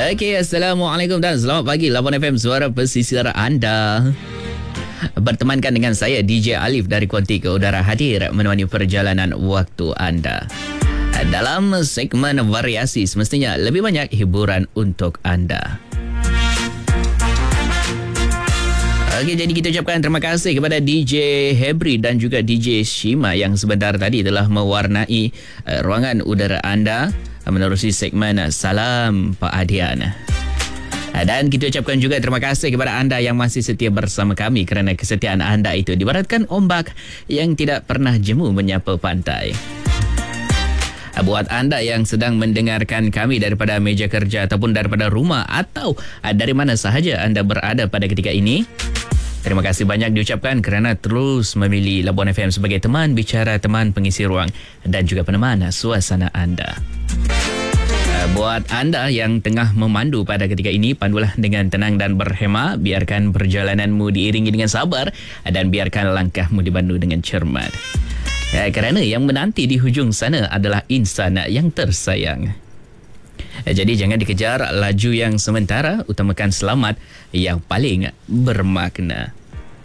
Okey, Assalamualaikum dan selamat pagi. Labuan FM, suara pesisir anda. Bertemankan dengan saya DJ Alif dari Kuanti ke Udara, hadir menemani perjalanan waktu anda. Dalam segmen variasi, semestinya lebih banyak hiburan untuk anda. Okey, jadi kita ucapkan terima kasih kepada DJ Hebri dan juga DJ Shima yang sebentar tadi telah mewarnai ruangan udara anda menerusi segmen Salam Pak Adian. Dan kita ucapkan juga terima kasih kepada anda yang masih setia bersama kami, kerana kesetiaan anda itu dibaratkan ombak yang tidak pernah jemu menyapa pantai. Buat anda yang sedang mendengarkan kami daripada meja kerja ataupun daripada rumah atau dari mana sahaja anda berada pada ketika ini, terima kasih banyak diucapkan kerana terus memilih Labuan FM sebagai teman bicara, teman pengisi ruang dan juga peneman suasana anda. Buat anda yang tengah memandu pada ketika ini, pandulah dengan tenang dan berhema. Biarkan perjalananmu diiringi dengan sabar dan biarkan langkahmu dipandu dengan cermat. Kerana yang menanti di hujung sana adalah insan yang tersayang. Jadi jangan dikejar laju yang sementara, utamakan selamat yang paling bermakna.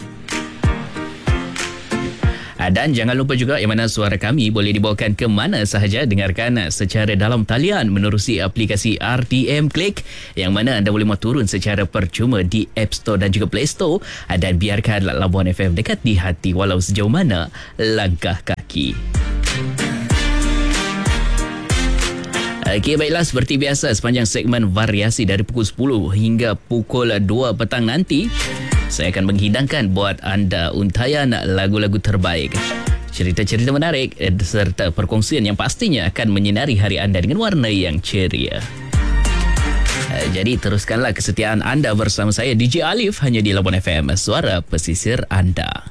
Dan jangan lupa juga yang mana suara kami boleh dibawakan ke mana sahaja. Dengarkan secara dalam talian menerusi aplikasi RTM Click, yang mana anda boleh turun secara percuma di App Store dan juga Play Store. Dan biarkan Labuan FM dekat di hati walau sejauh mana langkah kaki. Okey, baiklah, seperti biasa sepanjang segmen variasi dari pukul 10 hingga pukul 2 petang nanti, saya akan menghidangkan buat anda untayan lagu-lagu terbaik, cerita-cerita menarik serta perkongsian yang pastinya akan menyinari hari anda dengan warna yang ceria. Jadi teruskanlah kesetiaan anda bersama saya DJ Alif hanya di Labuan FM, suara pesisir anda.